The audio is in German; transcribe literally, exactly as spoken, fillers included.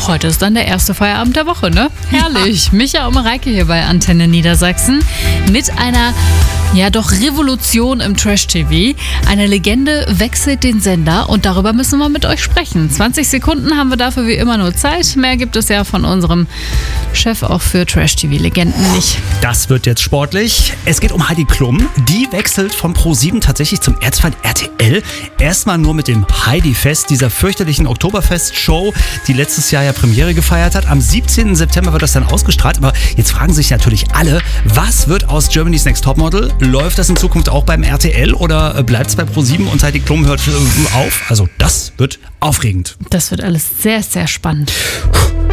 heute ist dann der erste Feierabend der Woche, ne? Herrlich. Ja. Micha und Mareike hier bei Antenne Niedersachsen mit einer, ja doch, Revolution im Trash-T V. Eine Legende wechselt den Sender und darüber müssen wir mit euch sprechen. zwanzig Sekunden haben wir dafür wie immer nur Zeit. Mehr gibt es ja von unserem Chef auch für Trash-T V-Legenden nicht. Das wird jetzt sportlich. Es geht um Heidi Klum. Die wechselt von ProSieben tatsächlich zum Erzfeind R T L. Erstmal nur mit dem Heidi-Fest, dieser fürchterlichen Oktoberfest-Show, die letztes Jahr ja Premiere gefeiert hat. Am siebzehnten September wird das dann ausgestrahlt. Aber jetzt fragen sich natürlich alle, was wird aus Germany's Next Topmodel? Läuft das in Zukunft auch beim R T L oder bleibt es bei ProSieben und Heidi Klum hört auf? Also das wird aufregend. Das wird alles sehr, sehr spannend.